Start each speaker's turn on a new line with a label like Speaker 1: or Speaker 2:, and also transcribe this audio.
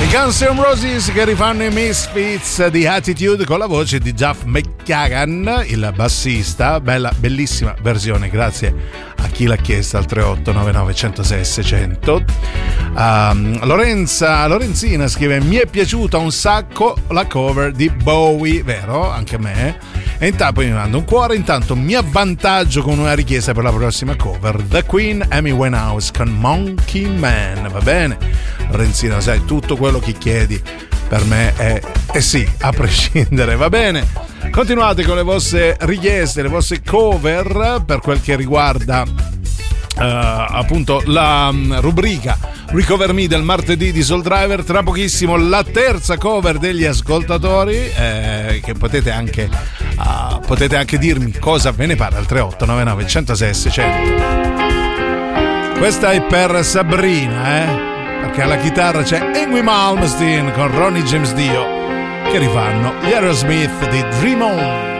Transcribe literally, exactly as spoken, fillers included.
Speaker 1: Guns N' Roses che rifanno i Misfits di Attitude con la voce di Duff McKagan, il bassista. Bella, bellissima versione, grazie a chi l'ha chiesta al tre otto nove nove zero zero sei sei zero zero. Um, Lorenza Lorenzina scrive: mi è piaciuta un sacco la cover di Bowie, vero? Anche a me. E intanto mi manda un cuore. Intanto mi avvantaggio con una richiesta per la prossima cover: The Queen, Amy Winehouse con Monkey Man. Va bene, Lorenzina, sai, tutto quello che chiedi per me è, è sì, a prescindere. Va bene, continuate con le vostre richieste, le vostre cover per quel che riguarda uh, appunto la um, rubrica Recover Me del martedì di Soul Driver. Tra pochissimo la terza cover degli ascoltatori, eh, che potete anche uh, potete anche dirmi cosa ve ne pare al tre otto nove nove zero zero sei sei zero zero. Questa è per Sabrina, eh, perché alla chitarra c'è Yngwie Malmsteen con Ronnie James Dio che rifanno gli Aerosmith di Dream On.